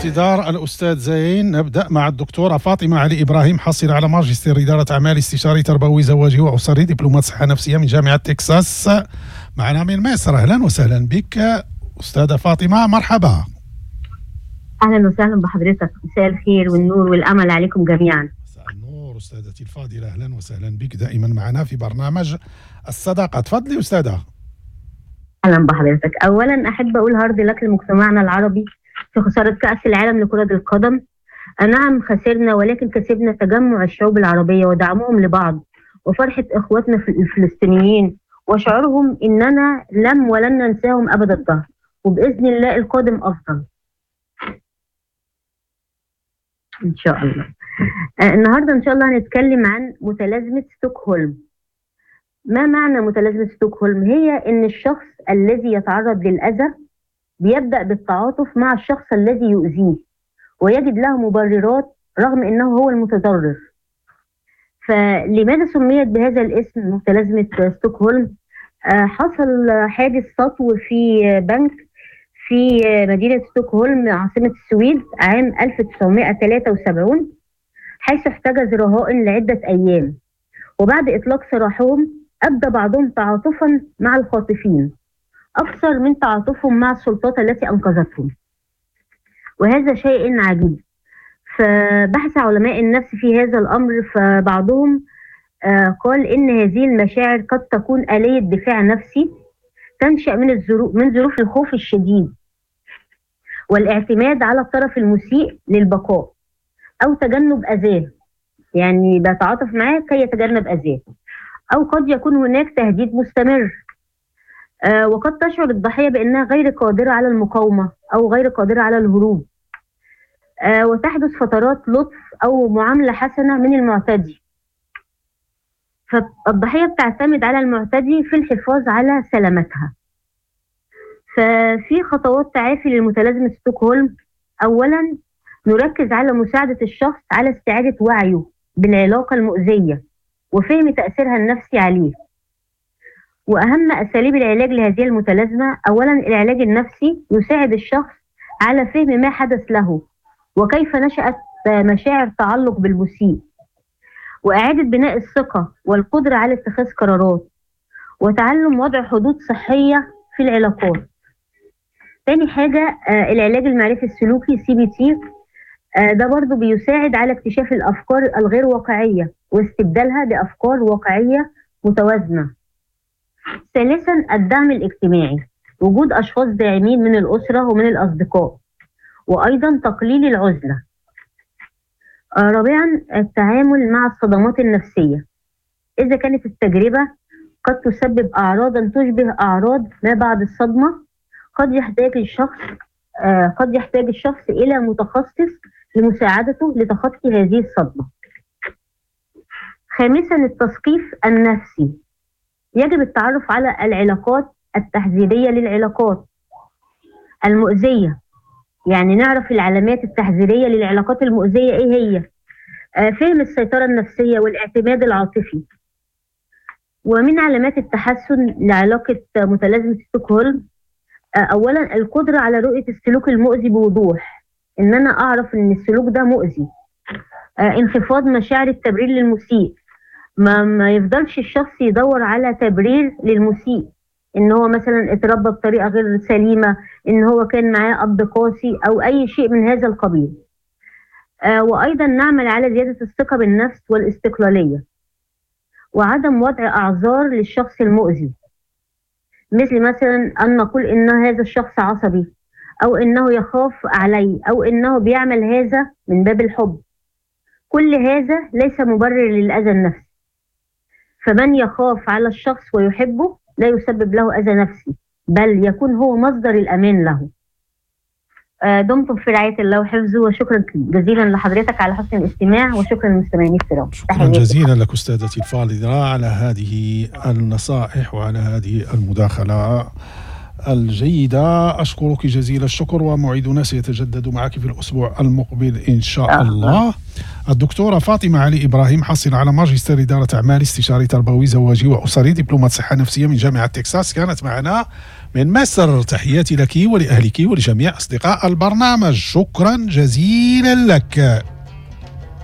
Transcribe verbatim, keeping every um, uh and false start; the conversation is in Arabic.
انتظار الأستاذ زين، نبدأ مع الدكتورة فاطمة علي إبراهيم، حاصلة على ماجستير إدارة أعمال، استشاري تربوي زواجي وأسري، دبلومات صحة نفسية من جامعة تكساس، معنا من مصر. أهلا وسهلا بك أستاذة فاطمة، مرحبا. أهلا وسهلا بحضرتك، مساء الخير والنور والأمل عليكم جميعا. مساء النور أستاذتي الفاضلة، أهلا وسهلا بك دائما معنا في برنامج الصداقة. تفضلي أستاذة. أهلا بحضرتك. أولا أحب أقول هارد لك لمجتمعنا العربي في خسارة كأس العالم لكرة القدم. نعم خسرنا، ولكن كسبنا تجمع الشعوب العربية ودعمهم لبعض وفرحة إخواتنا في الفلسطينيين وشعورهم إننا لم ولن ننساهم أبد الدهر، وبإذن الله القادم أفضل إن شاء الله. آه النهاردة إن شاء الله هنتكلم عن متلازمة ستوكهولم. ما معنى متلازمة ستوكهولم؟ هي إن الشخص الذي يتعرض للأذى بيبدأ بالتعاطف مع الشخص الذي يؤذيه ويجد له مبررات رغم أنه هو المتضرر. فلماذا سميت بهذا الاسم متلازمة ستوكهولم؟ آه حصل حادث سطو في بنك في مدينة ستوكهولم عاصمة السويد عام ألف وتسعمائة وثلاثة وسبعين، حيث احتجز رهائن لعدة أيام، وبعد إطلاق سراحهم أبدى بعضهم تعاطفا مع الخاطفين أكثر من تعاطفهم مع السلطات التي أنقذتهم، وهذا شيء عجيب. فبحث علماء النفس في هذا الأمر، فبعضهم آه قال إن هذه المشاعر قد تكون آلية دفاع نفسي تنشأ من الظروف من ظروف الخوف الشديد والاعتماد على الطرف المسيء للبقاء أو تجنب أذاه، يعني بتعاطف معاه كي يتجنب أذاه، أو قد يكون هناك تهديد مستمر. آه وقد تشعر الضحية بأنها غير قادرة على المقاومة أو غير قادرة على الهروب. آه وتحدث فترات لطف أو معاملة حسنة من المعتدي. فالضحية بتعتمد على المعتدي في الحفاظ على سلامتها. ففي خطوات تعافي للمتلازمة ستوكهولم. أولا نركز على مساعدة الشخص على استعادة وعيه بالعلاقة المؤذية وفهم تأثيرها النفسي عليه. وأهم أساليب العلاج لهذه المتلازمة، أولا العلاج النفسي يساعد الشخص على فهم ما حدث له وكيف نشأت مشاعر تعلق بالمسيء، وإعادة بناء الثقة والقدرة على اتخاذ قرارات، وتعلم وضع حدود صحية في العلاقات. تاني حاجة آه العلاج المعرفي السلوكي سي بي تي، آه ده برضو بيساعد على اكتشاف الأفكار الغير واقعية واستبدالها بأفكار واقعية متوازنة. ثالثا الدعم الاجتماعي، وجود أشخاص داعمين من الأسرة ومن الأصدقاء، وأيضا تقليل العزلة. آه رابعا التعامل مع الصدمات النفسية، إذا كانت التجربة قد تسبب أعراضا تشبه أعراض ما بعد الصدمة، قد يحتاج الشخص آه قد يحتاج الشخص إلى متخصص لمساعدته لتخطي هذه الصدمة. خامسا التثقيف النفسي، يجب التعرف على العلاقات التحذيرية للعلاقات المؤذية، يعني نعرف العلامات التحذيرية للعلاقات المؤذية إيه هي. آه فهم السيطرة النفسية والاعتماد العاطفي. ومن علامات التحسن لعلاقة متلازمة ستوكهولم، آه أولا القدرة على رؤية السلوك المؤذي بوضوح، إن أنا أعرف إن السلوك ده مؤذي. آه انخفاض مشاعر التبرير للمسيء، ما, ما يفضلش الشخص يدور على تبرير للمسيء، إن هو مثلا اتربى بطريقة غير سليمة، إن هو كان معاه أب قاسي أو أي شيء من هذا القبيل. آه وأيضا نعمل على زيادة الثقة بالنفس والاستقلالية، وعدم وضع أعذار للشخص المؤذي، مثل مثلا أن نقول إن هذا الشخص عصبي، أو إنه يخاف علي، أو إنه بيعمل هذا من باب الحب. كل هذا ليس مبرر للأذى النفسي، فمن يخاف على الشخص ويحبه لا يسبب له أذى نفسي، بل يكون هو مصدر الأمان له. دمتم في رعاية الله وحفظه، وشكرا جزيلا لحضرتك على حسن الاستماع، وشكرا للمستمعين الكرام. شكرا جزيلا لك أستاذتي الفاضلة على هذه النصائح وعلى هذه المداخلة الجيدة. أشكرك جزيل الشكر، وموعدنا سيتجدد معك في الأسبوع المقبل إن شاء الله. الدكتورة فاطمة علي إبراهيم، حاصلة على ماجستير إدارة أعمال، استشاري تربوي زواجي وأسري، دبلومات صحة نفسية من جامعة تكساس، كانت معنا من مصر. تحياتي لك ولأهلك ولجميع أصدقاء البرنامج، شكرا جزيلا لك.